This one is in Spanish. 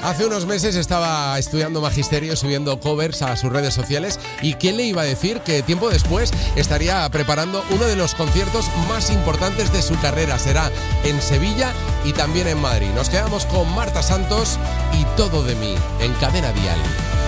Hace unos meses estaba estudiando magisterio, subiendo covers a sus redes sociales, y ¿quién le iba a decir que tiempo después estaría preparando uno de los conciertos más importantes de su carrera? Será en Sevilla y también en Madrid. Nos quedamos con Marta Santos y Todo de mí en Cadena Dial.